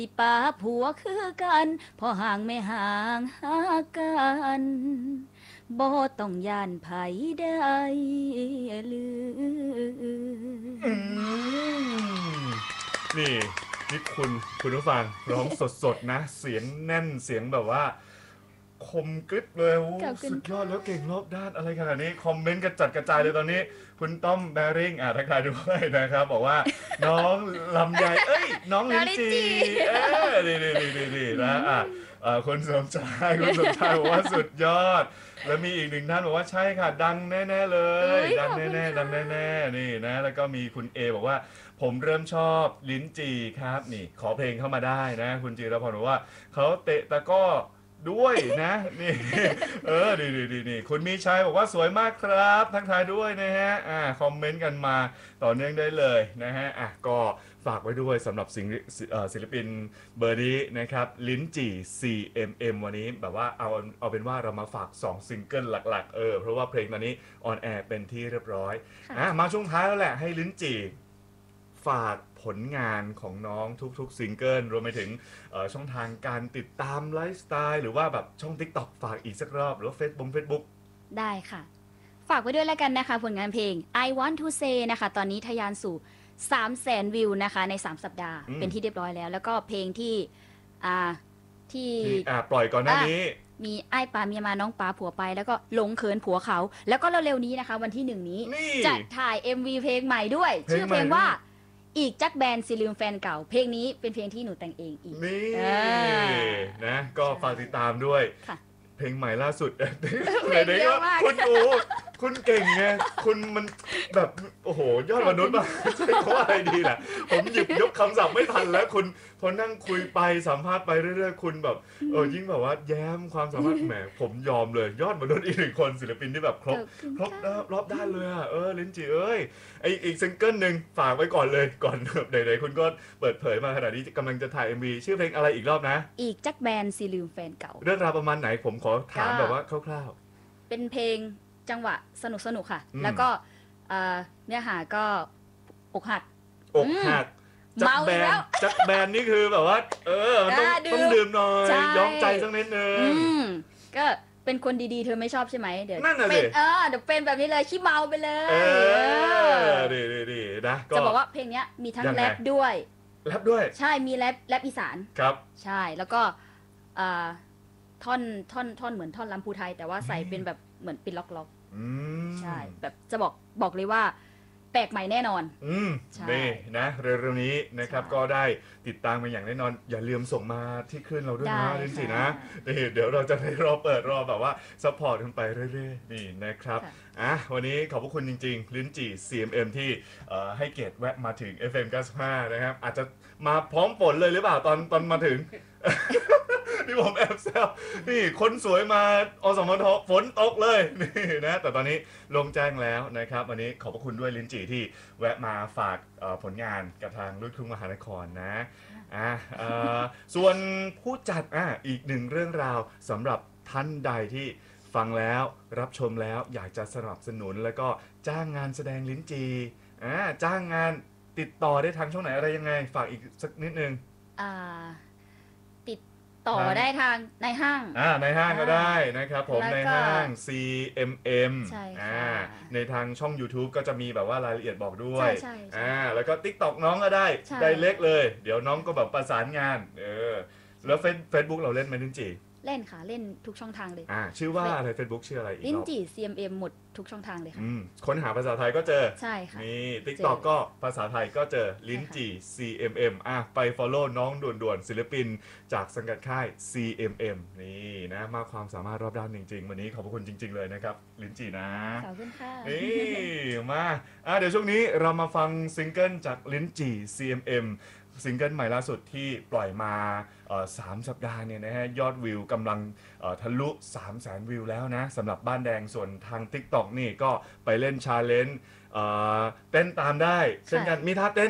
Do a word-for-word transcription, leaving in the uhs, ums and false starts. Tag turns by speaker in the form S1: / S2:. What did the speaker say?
S1: ป่าผัวคือกันพอห่างไม่ห่างหากันบ่ต้องย่านไผได้ลื
S2: อื
S1: ม
S2: มนี่นี่คุณคุณผู้ฟังร้องสดๆนะเสียงแน่นเสียงแบบว่าคมกริบเลยโอ้
S1: ขอบคุณ
S2: สุดยอด
S1: ค่ะ
S2: แล้วเก่งรอบด้านอะไรขนาดนี้คอมเมนต์กระจัดกระจายเลยตอนนี้ คุณต้อมแบริ่งอ่ะทักทายด้วยนะครับบอกว่าน้องลำไยเอ้ยน้องลิ้นจีเออดีดีดีดีดีนะอ่ะเอ่อคุณสมชายคุณสมชายบอกว่าสุดยอด แล้วมีอีกหนึ่งท่านบอกว่าใช่ค่ะดังแน่ๆเลยดังแน่ๆดังแน่ๆนี่นะแล้วก็มีคุณเอบอกว่าผมเริ่มชอบลิ้นจีครับนี่ขอเพลงเข้ามาได้นะคุณจีรพรบอกว่าเขาเตะตะก้อด้วยนะนี่เออดีดีดีนี่คุณมีชัยบอกว่าสวยมากครับทักทายด้วยนะฮะอ่าคอมเมนต์กันมาต่อเนื่องได้เลยนะฮะอ่ะก็ฝากไว้ด้วยสำหรับศิลปินเอ่อศิลปินเบอร์นี้นะครับลิ้นจี่ ซี เอ็ม เอ็ม วันนี้แบบว่าเอาเอาเป็นว่าเรามาฝากสองซิงเกิลหลักๆเออเพราะว่าเพลงตอนนี้ออนแอร์เป็นที่เรียบร้อยอ่ะมาช่วงท้ายแล้วแหละให้ลิ้นจี่ฝากผลงานของน้องทุกๆซิงเกิลรวมไปถึงช่องทางการติดตามไลฟ์สไตล์หรือว่าแบบช่อง TikTok ฝากอีกสักรอบหรือว่า Facebook Facebook
S1: ได้ค่ะ ฝากไว้ด้วยแล้วกันนะคะผลงานเพลง I Want to Say นะคะตอนนี้ทะยานสู่ สามแสน วิวนะคะในสามสัปดาห์
S2: อืม
S1: เป็นที่เรียบร้อยแล้ว แล้วก็เพลงที่อ่าที่
S2: ที่อ่ะปล่อยก่อนหน้านี้
S1: มีไอ้ายปาเมียมาน้องปาผัวไป แล้วก็หลงเขินผัวเขา แล้วก็เร็วๆนี้นะคะ วันที่หนึ่งนี้
S2: นี่
S1: จะถ่าย เอ็ม วี เพลงใหม่ด้วย
S2: เพลง
S1: ชื่อเพลง
S2: ใหม่
S1: ว่าอีกจักแบนสิลืมแฟนเก่า เพลงนี้เป็นเพลงที่หนูแต่งเองอีก
S2: นี่
S1: อ่า
S2: นะก็ฝากติดตามด้วย
S1: ค่ะ
S2: เพลงใหม่ล่าสุด
S1: เพลงเยอะมาก
S2: คุณโอ้คุณเก่งไงคุณมันแบบโอ้โหยอดมนุษย์มากใช่เขาว่าอะไรดีล่ะผมหยิบยกคำศัพท์ไม่ทันแล้วคุณพอนั่งคุยไปสัมภาษณ์ไปเรื่อยๆคุณแบบเออยิ่งแบบว่าแย้มความสามารถแหมผมยอมเลยยอดมนุษย์อีกหนึ่งคนศิลปินที่แบบครบ ครบรอบด้านเลยอ่ะเออลิ้นจี่เอ้ยไออีกซิงเกิลหนึ่งฝากไว้ก่อนเลยก่อนไหนๆคุณก็เปิดเผยมาขนาดนี้กำลังจะถ่าย เอ็ม วี ชื่อเพลงอะไรอีกรอบนะ
S1: อีกจักแบนสิลืมแฟนเก่า
S2: เรื่องราวประมาณไหนผมขอถาม
S1: ก็
S2: แบบว่าคร่าว
S1: เป็นเพลงจังหวะสนุกสนุกๆค่ะ
S2: อืม
S1: แล้วก็เอ่อเนื้อหาก็อกหัก
S2: ๆอกหักจัก
S1: เมา
S2: แบ
S1: อีก
S2: น
S1: แล้ว
S2: จักแบนนี่คือแบบว่า เออมันต้อง
S1: อ่าดื่ม
S2: ต้องดื่มหน่อย
S1: ใช่
S2: ย้อมใจสักนิดนึง
S1: อืมก็เป็นคนดีๆ เธอไม่ชอบใช่ไหมเดี๋ยว
S2: นั่นน่ะสิ
S1: เป็นเออเดี๋ยวเป็นแบบนี้เลยขี้เมาไปเลย
S2: เอ
S1: เอ
S2: อ
S1: อ
S2: ดีดีดีนะก็
S1: จะบอกว่าเพลงเนี้ยมีทั้ง
S2: ยังไง
S1: แรปด้วย
S2: แรปด้วย
S1: ใช่มีแรปแรปอีสาน
S2: ครับ
S1: ใช่แล้วก็อ่าท่อนท่อนท่อนเหมือนท่อนลำพูไทย แต่ว่าใส่เป็นแบบเหมือนเป็นล็อก
S2: อืม
S1: ๆใช่แบบจะบอกบอกเลยว่าแปลกใหม่แน่นอน
S2: อืม
S1: ใช่
S2: นี่นะเร็วๆนี้นะครับ
S1: ใช่
S2: ก็ได้ติดตามกันอย่างแน่นอน อย่าลืมส่งมาที่คลื่นเราด้วย
S1: ได้
S2: นะลินจีนะ
S1: ค่ะ
S2: นี่เดี๋ยวเราจะได้รอเปิดรอแบบว่าซัพพอร์ตกันไปเรื่อยๆนี่นะครับ
S1: ค่ะ
S2: อ่ะวันนี้ขอบพระคุณจริงๆลินจี ซี เอ็ม เอ็ม ที่เอ่อให้เกียรติแวะมาถึง เอฟ เอ็ม เก้าสิบห้านะครับอาจจะมาพร้อมฝนเลยหรือเปล่าตอนตอนมาถึง นี่ผมแอบแซวนี่คนสวยมาอสมทฝนตกเลยนี่นะแต่ตอนนี้ลงแจ้งแล้วนะครับวันนี้ขอบพระคุณด้วยลินจีที่แวะมาฝากเอ่อผลงานกับทางลูกทุ่งมหานครนะอ่ะเอ่อส่วนผู้จัดอ่ะอีกหนึ่งเรื่องราวสำหรับท่านใดที่ฟังแล้วรับชมแล้วอยากจะสนับสนุนแล้วก็จ้างงานแสดงลิ้นจีอ่าจ้างงานติดต่อได้ทางช่องไหนอะไรยังไง ฝากอีกสักนิดนึง
S1: อ่าติดต่อ
S2: ทาง
S1: ได้ทางในห้าง
S2: อ่าในห้างก็ได้นะครับผม
S1: แล้ว
S2: ใน
S1: ก็
S2: ห้าง ซี เอ็ม เอ็ม
S1: ใช่ค่ะ
S2: อ่าในทางช่อง YouTube ก็จะมีแบบว่ารายละเอียดบอกด้วย
S1: ใช่ใช่ใช่
S2: อ่าแล้วก็ TikTok น้องก็ได้
S1: ใช่
S2: ได้เล็กเลย เดี๋ยวน้องก็แบบประสานงานเออแล้วเฟซเฟซบุ๊กเราเล่นไหมลินจี
S1: เล่นค่ะ เล่นทุกช่องทางเลย
S2: อ่าชื่อว่าอะไร Facebook ชื่ออะไรอีก
S1: ลิ้น
S2: รอบ
S1: จี่ ซี เอ็ม เอ็ม หมดทุกช่องทางเลยค่ะ
S2: อืมค้นหาภาษาไทยก็เจอ
S1: ใช่ค่ะ
S2: นี่ TikTok ก็ภาษาไทยก็เจอลิ้นจี ซี เอ็ม เอ็ม อ่ะไป follow น้องด่วนๆ ศิลปินจากสังกัดค่าย ซี เอ็ม เอ็ม นี่นะมากความสามารถรอบด้านจริงๆ วันนี้ขอบพระคุณจริงๆเลยนะครับ ลิ้นจีนะ
S1: ขอบคุณค่ะ
S2: นี่มาอ่ะเดี๋ยวช่วงนี้เรามาฟังซิงเกิลจากลิ้นจี ซี เอ็ม เอ็ม ซิงเกิลใหม่ล่าสุดที่ปล่อยมาเอ่อสามสัปดาห์เนี่ยนะฮะยอดวิวกำลังเอ่อทะลุ สามแสน วิวแล้วนะสำหรับบ้านแดงส่วนทาง TikTok นี่ก็ไปเล่นชาเลนจ์เต้นตามได้เช่นกันมีท่าเต้น